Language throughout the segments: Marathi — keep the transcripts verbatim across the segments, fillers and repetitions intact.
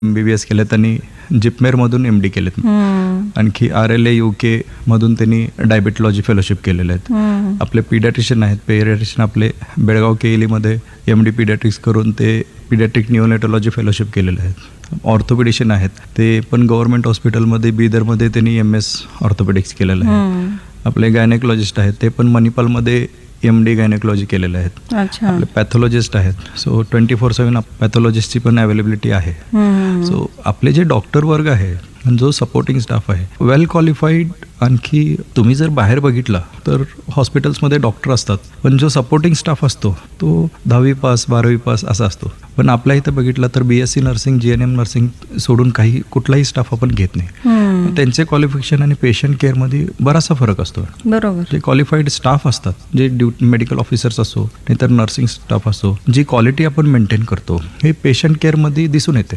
एम बी बी एस केले, त्यांनी जिपमेरमधून एम डी केलेत. आणखी आर एल ए यू के मधून त्यांनी डायबेटॉलॉजी फेलोशिप केलेले आहेत. आपले पिडॅट्रिशियन आहेत, पेडियाट्रिशियन आपले बेळगाव केईलीमध्ये एम डी पिडॅट्रिक्स करून ते पिडॅट्रिक न्यूनेटॉलॉजी फेलोशिप केलेले आहेत. ऑर्थोपेडिशियन आहेत, ते पण गव्हर्नमेंट हॉस्पिटलमध्ये बिदरमध्ये त्यांनी एम एस ऑर्थोपेडिक्स केलेलं आहे. आपले गायनेकॉलॉजिस्ट आहेत, ते पण मणिपालमध्ये एम डी गायनेकॉलॉजी केलेलं आहेत. आपले पॅथॉलॉजिस्ट आहेत, सो ट्वेंटी फोर सेवन पॅथॉलॉजिस्टची पण अवेलेबिलिटी आहे. सो आपले जे डॉक्टर वर्ग आहे, जो सपोर्टिंग स्टाफ आहे, वेल क्वालिफाईड. आणखी तुम्ही जर बाहेर बघितला तर हॉस्पिटल्समध्ये डॉक्टर असतात, पण जो सपोर्टिंग स्टाफ असतो तो दहावी पास बारावी पास असा असतो. पण आपल्या इथं बघितलं तर बी S C nursing, G N M nursing सोडून काही कुठलाही स्टाफ आपण घेत नाही. त्यांचे क्वालिफिकेशन आणि पेशंट केअरमध्ये बराचसा फरक असतो. बरोबर. जे क्वालिफाईड स्टाफ असतात, जे ड्युटी मेडिकल ऑफिसर्स असो नाहीतर नर्सिंग स्टाफ असो, जी क्वालिटी आपण मेंटेन करतो हे पेशंट केअरमध्ये दिसून येते.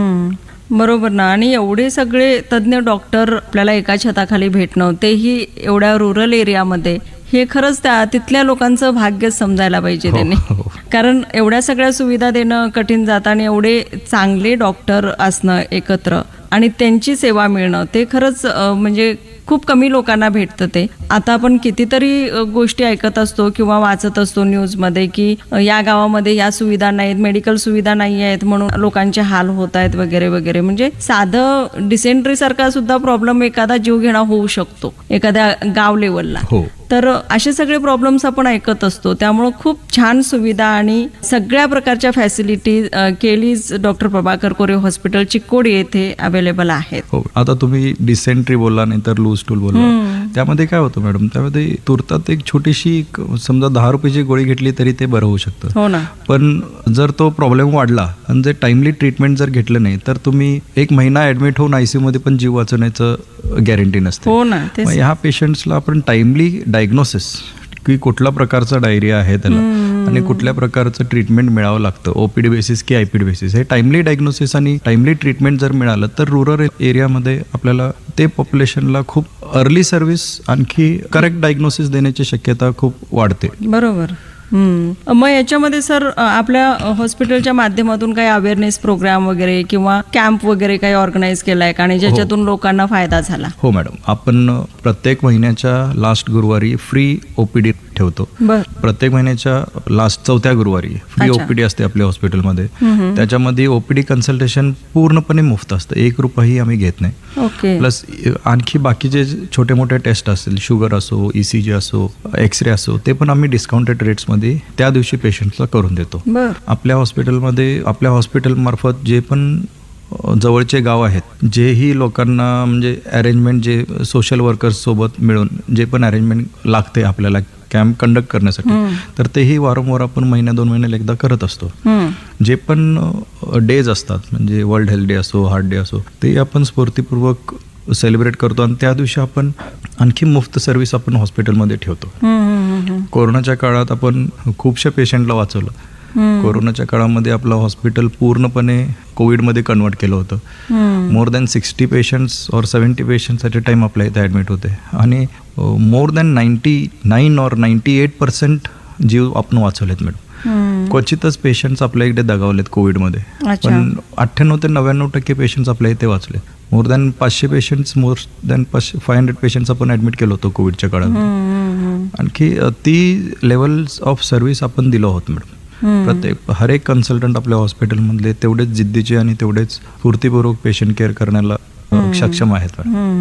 बरोबर ना. आणि एवढे सगळे तज्ज्ञ डॉक्टर आपल्याला एका छताखाली भेटणं, तेही एवढ्या रुरल एरियामध्ये, हे खरंच त्या तिथल्या लोकांचं भाग्य समजायला पाहिजे त्यांनी. कारण एवढ्या सगळ्या सुविधा देणं कठीण जातं आणि एवढे चांगले डॉक्टर असणं एकत्र आणि त्यांची सेवा मिळणं, ते खरंच म्हणजे खूप कमी लोकांना भेटतं ते. आता आपण कितीतरी गोष्टी ऐकत असतो किंवा वाचत असतो न्यूजमध्ये की या गावामध्ये या सुविधा नाहीत, मेडिकल सुविधा नाही आहेत म्हणून लोकांचे हाल होत आहेत वगैरे वगैरे. म्हणजे साधं डिसेंट्री सारखा सुद्धा प्रॉब्लेम एखादा जीवघेणा होऊ शकतो एखाद्या गाव लेवलला. तर असे सगळे प्रॉब्लेम्स आपण ऐकत असतो. त्यामुळं खूप छान सुविधा आणि सगळ्या प्रकारच्या फॅसिलिटी केलीज डॉक्टर प्रभाकर कोरे हॉस्पिटल चिकोडी येथे अवेलेबल आहेत. हो. आता तुम्ही डिसेंट्री बोलला नाही तर लूज टूल बोलला, त्यामध्ये काय होतं मॅडम, त्यामध्ये तुरतात एक छोटीशी समजा दहा रुपयाची गोळी घेतली तरी ते बरं होऊ शकतं. हो ना. पण जर तो प्रॉब्लेम वाढला आणि जर टाइमली ट्रीटमेंट जर घेतलं नाही तर तुम्ही एक महिना ऍडमिट होऊन आयसीयू मध्ये पण जीव वाचवण्याचं गॅरंटी नसते. हो ना. ह्या पेशंट्सला आपण टाइमली डायग्नोसिस की कुठल्या प्रकारचा डायरिया आहे त्याला आणि कुठल्या प्रकारचं ट्रीटमेंट मिळावं लागतं, ओपीडी बेसिस की आयपीडी बेसिस, हे टाइमली डायग्नोसिस आणि टाइमली ट्रीटमेंट जर मिळालं तर रुरल एरियामध्ये आपल्याला ते पॉप्युलेशनला खूप अर्ली सर्व्हिस आणखी करेक्ट डायग्नोसिस देण्याची शक्यता खूप वाढते. बरोबर. मग याच्यामध्ये सर आपल्या हॉस्पिटलच्या माध्यमातून काही अवेअरनेस प्रोग्राम वगैरे किंवा कॅम्प वगैरे काही ऑर्गनाईज केलाय का आणि ज्याच्यातून लोकांना फायदा झाला? हो मॅडम, आपण प्रत्येक महिन्याच्या लास्ट गुरुवारी फ्री ओपीडी ठेवतो. प्रत्येक महिन्याच्या लास्ट चौथ्या गुरुवारी फ्री ओपीडी असते आपल्या हॉस्पिटलमध्ये. त्याच्यामध्ये ओपीडी कन्सल्टेशन पूर्णपणे मुफ्त असतं, एक रुपयाही आम्ही घेत नाही. प्लस आणखी बाकीचे छोटे मोठे टेस्ट असतील, शुगर असो, ईसीजी असो, एक्सरे असो, ते पण आम्ही डिस्काउंटेड रेट्स मध्ये त्या दिवशी पेशंटला करून देतो. आपल्या हॉस्पिटलमध्ये आपल्या हॉस्पिटल मार्फत जे पण जवळचे गाव आहेत, जेही लोकांना म्हणजे अरेंजमेंट जे सोशल वर्कर्स सोबत मिळून जे पण अरेंजमेंट लागते आपल्याला कॅम्प कंडक्ट करण्यासाठी, तर तेही वारंवार आपण महिन्या दोन महिन्याला एकदा करत असतो. जे पण डेज असतात, म्हणजे वर्ल्ड हेल्थ डे असो, हार्ट डे असो, ते आपण स्फूर्तीपूर्वक सेलिब्रेट करतो आणि त्या दिवशी आपण आणखी मुफ्त सर्व्हिस आपण हॉस्पिटलमध्ये ठेवतो. कोरोनाच्या काळात आपण खूपशा पेशंटला वाचवलं. कोरोनाच्या काळामध्ये आपलं हॉस्पिटल पूर्णपणे कोविडमध्ये कन्वर्ट केलं होतं. मोर दॅन सिक्स्टी पेशंट्स और seventy patients at a time आपल्या इथे ॲडमिट होते आणि मोर दॅन नाईन्टी नाईन और नाईन्टी एट पर्सेंट जीव आपण वाचवलेत मॅडम. क्वचितच पेशंट्स आपल्या इकडे दगावलेत कोविडमध्ये, पण अठ्ठ्याण्णव ते नव्याण्णव टक्के पेशंट्स आपल्या इथे वाचले. मोर दॅन पाचशे पेशंट्स मोर दॅन पाचशे फाय हंड्रेड पेशंट्स आपण ॲडमिट केलं होतं कोविडच्या काळात. आणखी ती लेवल्स ऑफ सर्व्हिस आपण दिलो आहोत मॅडम. प्रत्येक हर एक कन्सल्टंट आपल्या हॉस्पिटलमधले तेवढेच जिद्दीचे आणि तेवढेच स्फूर्तीपूर्वक पेशंट केअर करण्याला सक्षम आहेत.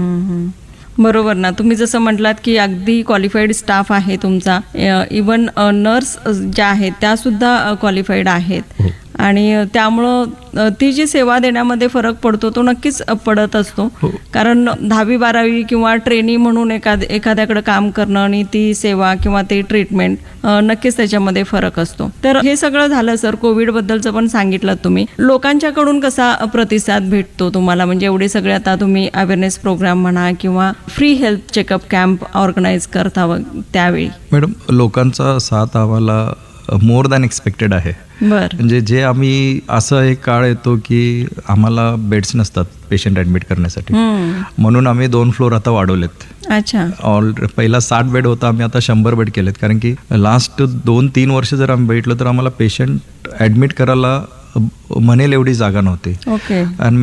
बरोबर ना. तुम्ही जसं म्हटलात की अगदी क्वालिफाईड स्टाफ आहे तुमचा, इवन नर्स ज्या आहेत त्या सुद्धा क्वालिफाईड आहेत आणि त्यामुळं ती जी सेवा देण्यामध्ये फरक पडतो तो नक्कीच पडत असतो. कारण दहावी बारावी किंवा ट्रेनी म्हणून एखाद एखाद्याकडे काम करणं आणि ती सेवा किंवा ते ट्रीटमेंट, नक्कीच त्याच्यामध्ये फरक असतो. तर हे सगळं झालं सर, कोविड बद्दलचं पण सांगितलं तुम्ही. लोकांच्याकडून कसा प्रतिसाद भेटतो तुम्हाला, म्हणजे एवढे सगळे आता तुम्ही अवेअरनेस प्रोग्राम म्हणा किंवा free health checkup camp organise करता त्यावेळी? मॅडम, लोकांचा साथ आम्हाला मोर दॅन एक्सपेक्टेड आहे. म्हणजे जे आम्ही असं एक काळ येतो की आम्हाला बेड्स नसतात पेशंट ऍडमिट करण्यासाठी, म्हणून आम्ही दोन फ्लोर आता वाढवलेत. अच्छा. ऑल पहिला साठ बेड होता, आम्ही आता शंभर बेड केलेत. कारण की लास्ट दोन तीन वर्ष जर आम्ही बघितलं तर आम्हाला पेशंट ऍडमिट करायला म्हणेल एवढी जागा नव्हती. ओके. आणि